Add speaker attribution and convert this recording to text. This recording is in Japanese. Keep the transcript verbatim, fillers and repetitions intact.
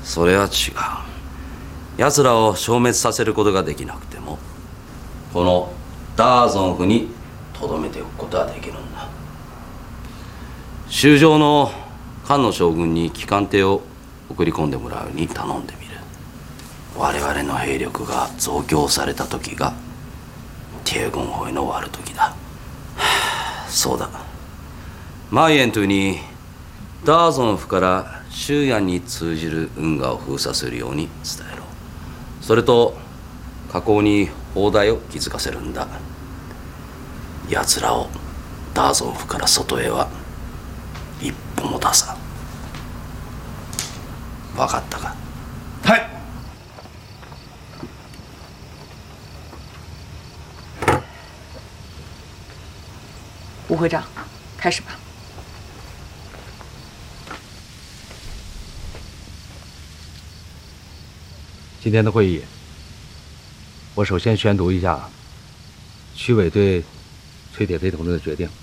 Speaker 1: それは違う。奴らを消滅させることができなくても、このダーゾンフに留めておくことはできるんだ。州上の漢の将軍に機関艇を送り込んでもらうように頼んでみる。我々の兵力が増強された時がティエゴンホイの終わる時だ。そうだ、マイエントゥにダーゾンフからシューヤンに通じる運河を封鎖するように伝えろ。それと河口に砲台を築かせるんだ。奴らをダーゾンフから外へは一歩も出さん。分かったか？
Speaker 2: はい。
Speaker 3: 吴会长，开始吧。
Speaker 4: 今天的会议，我首先宣读一下区委对崔铁飞同志的决定。